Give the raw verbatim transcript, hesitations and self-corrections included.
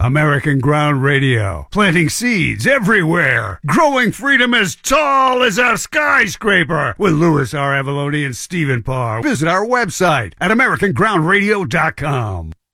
American Ground Radio, planting seeds everywhere, growing freedom as tall as a skyscraper, with Louis R. Avalone and Stephen Parr. Visit our website at american ground radio dot com.